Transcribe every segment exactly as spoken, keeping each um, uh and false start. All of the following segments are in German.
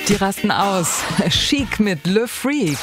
Die rasten aus. Chic mit Le Freak.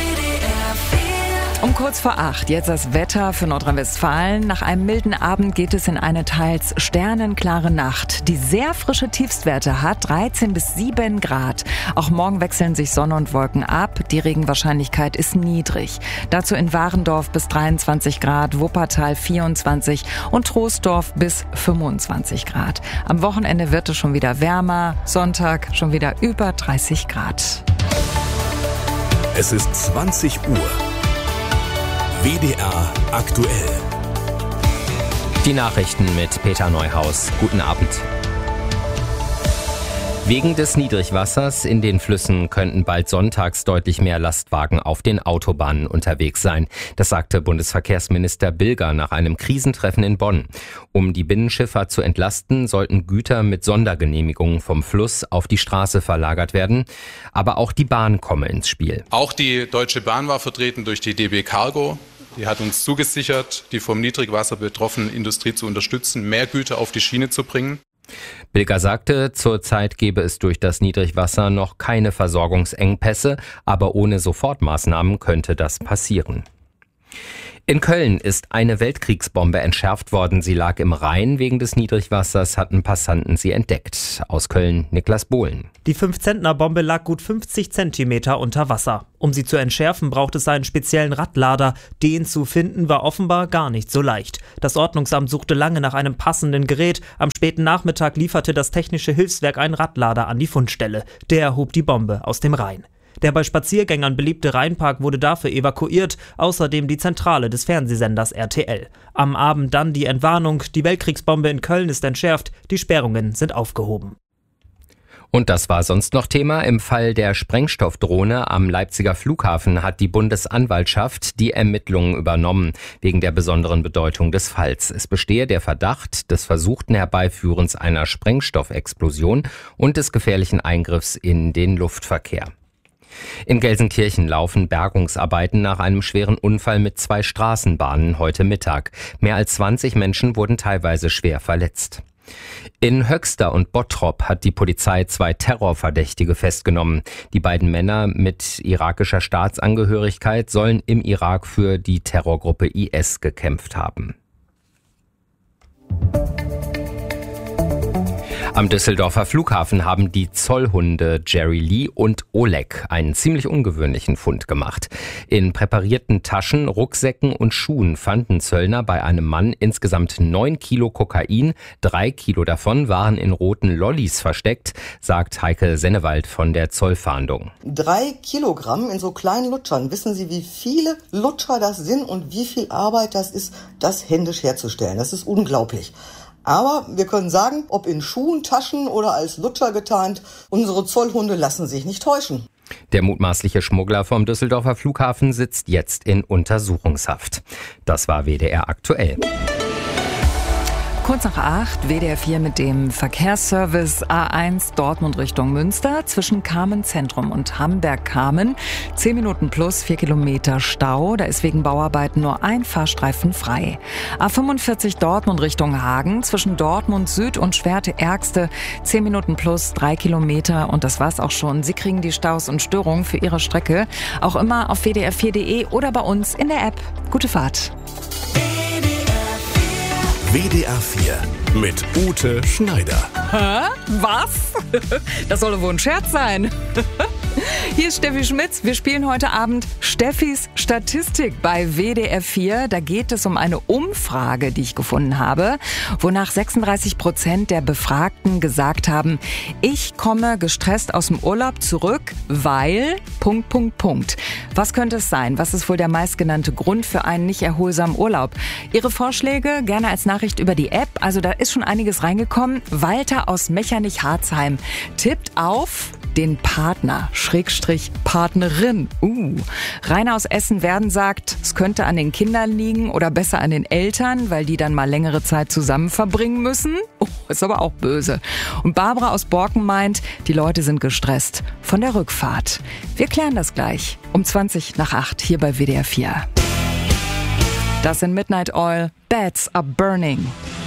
Um kurz vor acht, jetzt das Wetter für Nordrhein-Westfalen. Nach einem milden Abend geht es in eine teils sternenklare Nacht, die sehr frische Tiefstwerte hat, dreizehn bis sieben Grad. Auch morgen wechseln sich Sonne und Wolken ab. Die Regenwahrscheinlichkeit ist niedrig. Dazu in Warendorf bis dreiundzwanzig Grad, Wuppertal vierundzwanzig und Troisdorf bis fünfundzwanzig Grad. Am Wochenende wird es schon wieder wärmer, Sonntag schon wieder über dreißig Grad. Es ist zwanzig Uhr. W D R aktuell. Die Nachrichten mit Peter Neuhaus. Guten Abend. Wegen des Niedrigwassers in den Flüssen könnten bald sonntags deutlich mehr Lastwagen auf den Autobahnen unterwegs sein. Das sagte Bundesverkehrsminister Bilger nach einem Krisentreffen in Bonn. Um die Binnenschifffahrt zu entlasten, sollten Güter mit Sondergenehmigungen vom Fluss auf die Straße verlagert werden. Aber auch die Bahn komme ins Spiel. Auch die Deutsche Bahn war vertreten durch die D B Cargo. Die hat uns zugesichert, die vom Niedrigwasser betroffene Industrie zu unterstützen, mehr Güter auf die Schiene zu bringen. Bilger sagte, zurzeit gebe es durch das Niedrigwasser noch keine Versorgungsengpässe, aber ohne Sofortmaßnahmen könnte das passieren. In Köln ist eine Weltkriegsbombe entschärft worden. Sie lag im Rhein. Wegen des Niedrigwassers hatten Passanten sie entdeckt. Aus Köln Niklas Bohlen. Die fünf-Zentner-Bombe lag gut fünfzig Zentimeter unter Wasser. Um sie zu entschärfen, braucht es einen speziellen Radlader. Den zu finden war offenbar gar nicht so leicht. Das Ordnungsamt suchte lange nach einem passenden Gerät. Am späten Nachmittag lieferte das Technische Hilfswerk einen Radlader an die Fundstelle. Der hob die Bombe aus dem Rhein. Der bei Spaziergängern beliebte Rheinpark wurde dafür evakuiert, außerdem die Zentrale des Fernsehsenders R T L. Am Abend dann die Entwarnung, die Weltkriegsbombe in Köln ist entschärft, die Sperrungen sind aufgehoben. Und das war sonst noch Thema. Im Fall der Sprengstoffdrohne am Leipziger Flughafen hat die Bundesanwaltschaft die Ermittlungen übernommen, wegen der besonderen Bedeutung des Falls. Es bestehe der Verdacht des versuchten Herbeiführens einer Sprengstoffexplosion und des gefährlichen Eingriffs in den Luftverkehr. In Gelsenkirchen laufen Bergungsarbeiten nach einem schweren Unfall mit zwei Straßenbahnen heute Mittag. Mehr als zwanzig Menschen wurden teilweise schwer verletzt. In Höxter und Bottrop hat die Polizei zwei Terrorverdächtige festgenommen. Die beiden Männer mit irakischer Staatsangehörigkeit sollen im Irak für die Terrorgruppe I S gekämpft haben. Am Düsseldorfer Flughafen haben die Zollhunde Jerry Lee und Oleg einen ziemlich ungewöhnlichen Fund gemacht. In präparierten Taschen, Rucksäcken und Schuhen fanden Zöllner bei einem Mann insgesamt neun Kilo Kokain. Drei Kilo davon waren in roten Lollis versteckt, sagt Heike Sennewald von der Zollfahndung. Drei Kilogramm in so kleinen Lutschern. Wissen Sie, wie viele Lutscher das sind und wie viel Arbeit das ist, das händisch herzustellen? Das ist unglaublich. Aber wir können sagen, ob in Schuhen, Taschen oder als Lutscher getarnt, unsere Zollhunde lassen sich nicht täuschen. Der mutmaßliche Schmuggler vom Düsseldorfer Flughafen sitzt jetzt in Untersuchungshaft. Das war W D R aktuell. Kurz nach acht, W D R vier mit dem Verkehrsservice A eins Dortmund Richtung Münster zwischen Kamen-Zentrum und Hamberg-Kamen. Zehn Minuten plus vier Kilometer Stau. Da ist wegen Bauarbeiten nur ein Fahrstreifen frei. A fünfundvierzig Dortmund Richtung Hagen zwischen Dortmund Süd und Schwerte-Ärgste. Zehn Minuten plus drei Kilometer. Und das war's auch schon. Sie kriegen die Staus und Störungen für Ihre Strecke auch immer auf w d r vier punkt d e oder bei uns in der App. Gute Fahrt. W D R vier mit Ute Schneider. Hä? Was? Das soll wohl ein Scherz sein. Hier ist Steffi Schmitz. Wir spielen heute Abend Steffis Statistik bei W D R vier. Da geht es um eine Umfrage, die ich gefunden habe, wonach sechsunddreißig Prozent der Befragten gesagt haben, ich komme gestresst aus dem Urlaub zurück, weil... Punkt, Punkt, Punkt. Was könnte es sein? Was ist wohl der meistgenannte Grund für einen nicht erholsamen Urlaub? Ihre Vorschläge gerne als Nachricht über die App. Also da ist schon einiges reingekommen. Walter aus Mechernich-Harzheim tippt auf den Partner, Schrägstrich Partnerin. Uh. Rainer aus Essen-Werden sagt, es könnte an den Kindern liegen oder besser an den Eltern, weil die dann mal längere Zeit zusammen verbringen müssen. Oh, ist aber auch böse. Und Barbara aus Borken meint, die Leute sind gestresst von der Rückfahrt. Wir klären das gleich um zwanzig nach acht hier bei W D R vier. Das sind Midnight Oil, Beds are Burning.